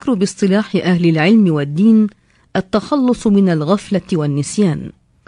الذكر باصطلاح أهل العلم والدين التخلص من الغفلة والنسيان،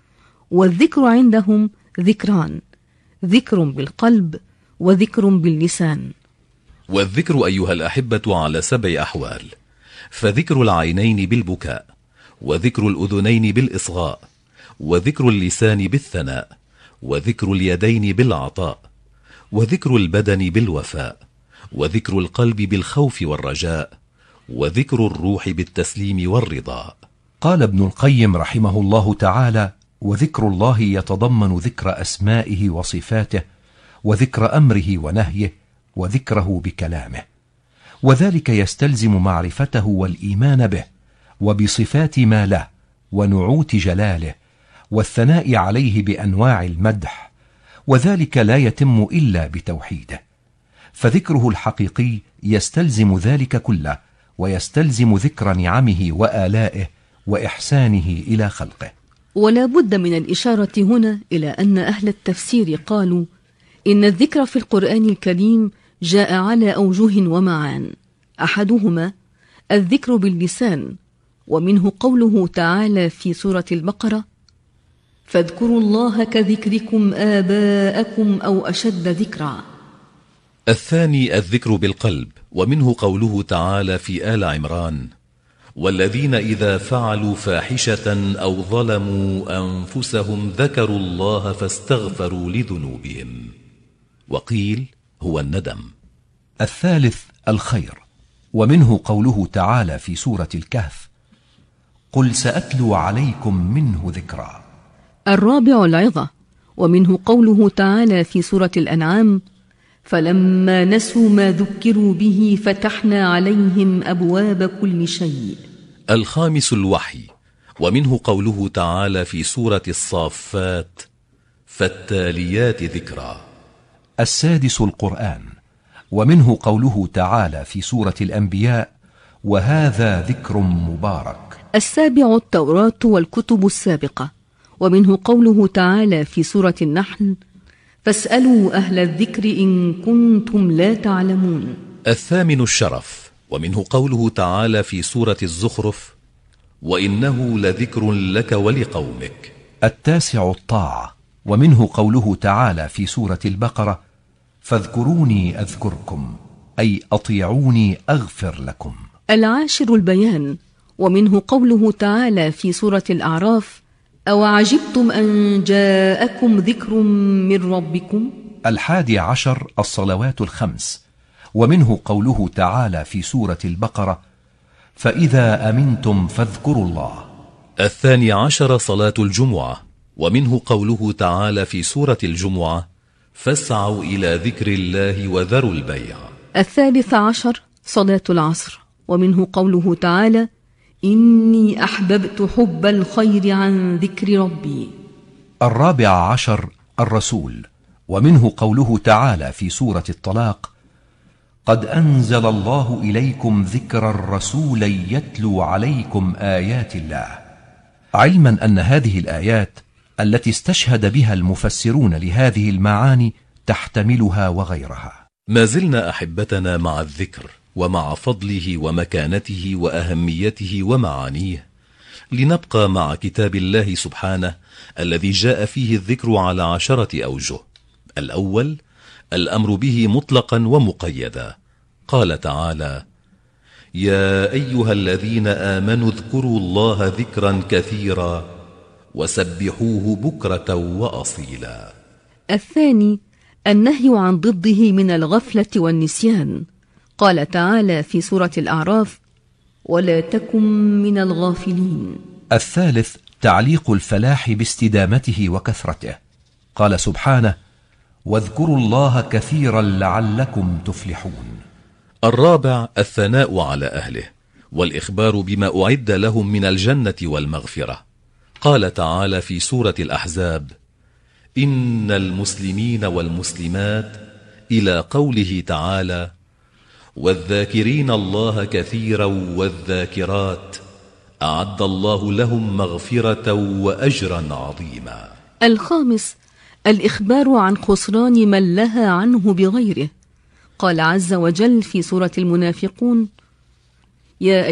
والذكر عندهم ذكران: ذكر بالقلب وذكر باللسان. والذكر أيها الأحبة على 7 أحوال، فذكر العينين بالبكاء، وذكر الأذنين بالإصغاء، وذكر اللسان بالثناء، وذكر اليدين بالعطاء، وذكر البدن بالوفاء، وذكر القلب بالخوف والرجاء، وذكر الروح بالتسليم والرضا. قال ابن القيم رحمه الله تعالى: وذكر الله يتضمن ذكر أسمائه وصفاته، وذكر أمره ونهيه، وذكره بكلامه، وذلك يستلزم معرفته والإيمان به وبصفات ما له ونعوت جلاله، والثناء عليه بأنواع المدح، وذلك لا يتم إلا بتوحيده، فذكره الحقيقي يستلزم ذلك كله، ويستلزم ذكر نعمه وآلائه وإحسانه إلى خلقه. ولا بد من الإشارة هنا إلى أن أهل التفسير قالوا إن الذكر في القرآن الكريم جاء على أوجه ومعان، أحدهما الذكر باللسان، ومنه قوله تعالى في سورة البقرة: فاذكروا الله كذكركم آباءكم أو أشد ذكرا. الثاني الذكر بالقلب، ومنه قوله تعالى في آل عمران: والذين إذا فعلوا فاحشة أو ظلموا أنفسهم ذكروا الله فاستغفروا لذنوبهم. وقيل هو الندم. الثالث الخير، ومنه قوله تعالى في سورة الكهف: قل سأتلو عليكم منه ذكرا. الرابع العظة، ومنه قوله تعالى في سورة الأنعام: فلما نسوا ما ذكروا به فتحنا عليهم أبواب كل شيء. الخامس الوحي، ومنه قوله تعالى في سورة الصافات: فالتاليات ذكرا. السادس القرآن، ومنه قوله تعالى في سورة الأنبياء: وهذا ذكر مبارك. السابع التوراة والكتب السابقة، ومنه قوله تعالى في سورة النحل: فاسألوا أهل الذكر إن كنتم لا تعلمون. الثامن الشرف، ومنه قوله تعالى في سورة الزخرف: وإنه لذكر لك ولقومك. التاسع الطاعة، ومنه قوله تعالى في سورة البقرة: فاذكروني أذكركم، أي أطيعوني أغفر لكم. العاشر البيان، ومنه قوله تعالى في سورة الأعراف: أو عجبتم أن جاءكم ذكر من ربكم. الحادي عشر الصلوات الخمس، ومنه قوله تعالى في سورة البقرة: فإذا أمنتم فاذكروا الله. الثاني عشر صلاة الجمعة، ومنه قوله تعالى في سورة الجمعة: فاسعوا إلى ذكر الله وذروا البيع. الثالث عشر صلاة العصر، ومنه قوله تعالى: إني أحببت حب الخير عن ذكر ربي. الرابع عشر الرسول، ومنه قوله تعالى في سورة الطلاق: قد أنزل الله إليكم ذكرا رسولا يتلو عليكم آيات الله. علما أن هذه الآيات التي استشهد بها المفسرون لهذه المعاني تحتملها وغيرها. ما زلنا أحبتنا مع الذكر ومع فضله ومكانته وأهميته ومعانيه، لنبقى مع كتاب الله سبحانه الذي جاء فيه الذكر على 10 أوجه. الأول الأمر به مطلقا ومقيدا، قال تعالى: يا أيها الذين آمنوا اذكروا الله ذكرا كثيرا وسبحوه بكرة وأصيلا. الثاني النهي عن ضده من الغفلة والنسيان، قال تعالى في سورة الأعراف: ولا تكن من الغافلين. الثالث تعليق الفلاح باستدامته وكثرته، قال سبحانه: واذكروا الله كثيرا لعلكم تفلحون. الرابع الثناء على أهله والإخبار بما أعد لهم من الجنة والمغفرة، قال تعالى في سورة الأحزاب: إن المسلمين والمسلمات، إلى قوله تعالى: والذاكرين الله كثيرا والذاكرات أعد الله لهم مغفرة وأجرا عظيما. الخامس الإخبار عن خسران من لها عنه بغيره، قال عز وجل في سورة المنافقون: يا